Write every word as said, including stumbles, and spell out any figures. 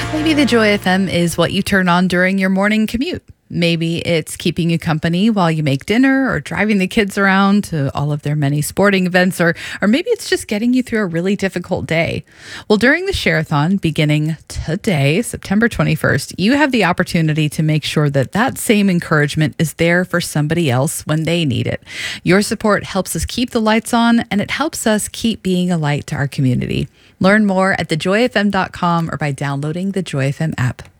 Maybe the Joy F M is what you turn on during your morning commute. Maybe it's keeping you company while you make dinner or driving the kids around to all of their many sporting events, or or maybe it's just getting you through a really difficult day. Well, during the Share-a-thon beginning today, September twenty-first, you have the opportunity to make sure that that same encouragement is there for somebody else when they need it. Your support helps us keep the lights on, and it helps us keep being a light to our community. Learn more at the joy f m dot com or by downloading the Joy F M app.